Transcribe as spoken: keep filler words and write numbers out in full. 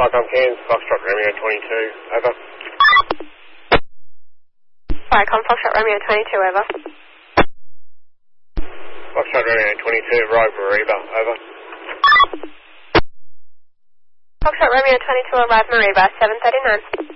Viacom Cairns, Foxtrot Romeo twenty-two, over. Viacom Foxtrot Romeo twenty-two, over. Foxtrot Romeo twenty-two, arrive Mariba, over. Foxtrot Romeo twenty-two, arrive Mariba, seven thirty-nine.